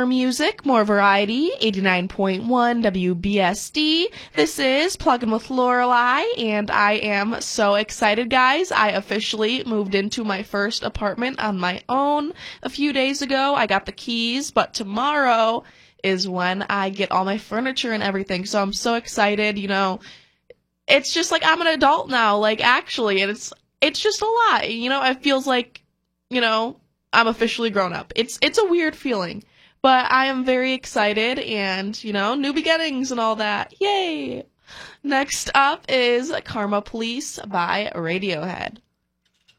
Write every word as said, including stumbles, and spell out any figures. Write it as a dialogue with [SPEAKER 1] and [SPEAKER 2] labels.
[SPEAKER 1] More music, more variety, eighty-nine point one W B S D. This is Pluggin' with Lorelei, and I am so excited, guys. I officially moved into my first apartment on my own a few days ago. I got the keys, but tomorrow is when I get all my furniture and everything, so I'm so excited, you know. It's just like I'm an adult now, like, actually, and it's it's just a lot, you know. It feels like, you know, I'm officially grown up. It's it's a weird feeling. But I am very excited and, you know, new beginnings and all that. Yay! Next up is Karma Police by Radiohead.